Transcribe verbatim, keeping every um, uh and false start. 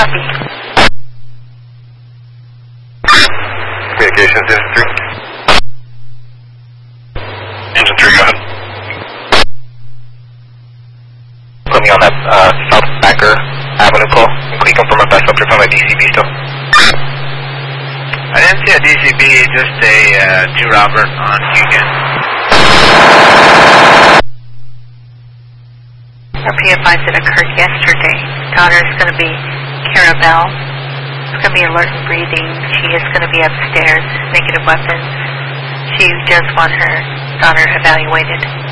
Copy. Communications, Engine three. Engine three, go ahead. Put me on that uh, South Backer Avenue call. Can you confirm if that's up to from a D C B still? I didn't see a D C B, just a uh, two Robert on Union. R P advised it occurred yesterday. Daughter is going to be Carabelle. It's going to be alert and breathing. She is going to be upstairs. Negative weapons. She does want her daughter evaluated.